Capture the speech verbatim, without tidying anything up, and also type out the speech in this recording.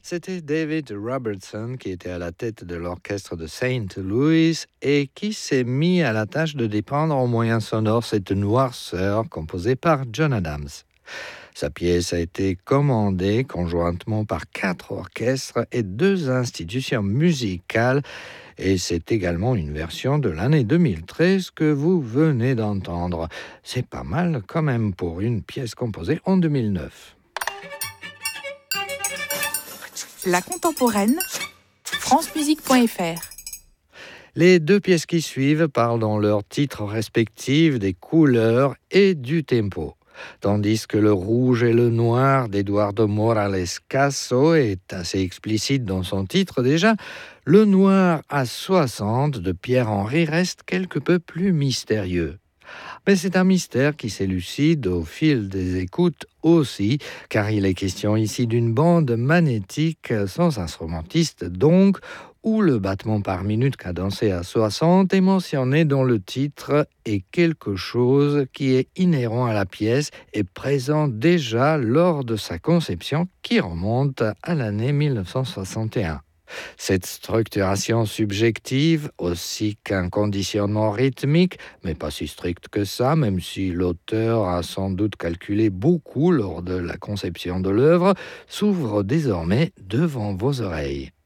C'était David Robertson qui était à la tête de l'orchestre de Saint Louis et qui s'est mis à la tâche de dépeindre en moyens sonores cette noirceur composée par John Adams. Sa pièce a été commandée conjointement par quatre orchestres et deux institutions musicales et c'est également une version de l'année deux mille treize que vous venez d'entendre. C'est pas mal quand même pour une pièce composée en deux mille neuf. La contemporaine, france musique point f r. Les deux pièces qui suivent parlent dans leurs titres respectifs des couleurs et du tempo. Tandis que le rouge et le noir d'Eduardo Morales Caso est assez explicite dans son titre déjà, le noir à soixante de Pierre-Henry reste quelque peu plus mystérieux. Mais c'est un mystère qui s'élucide au fil des écoutes aussi, car il est question ici d'une bande magnétique sans instrumentiste donc, où le battement par minute cadencé à soixante est mentionné dans le titre et quelque chose qui est inhérent à la pièce et présent déjà lors de sa conception qui remonte à l'année mille neuf cent soixante et un. Cette structuration subjective, aussi qu'un conditionnement rythmique, mais pas si strict que ça, même si l'auteur a sans doute calculé beaucoup lors de la conception de l'œuvre, s'ouvre désormais devant vos oreilles.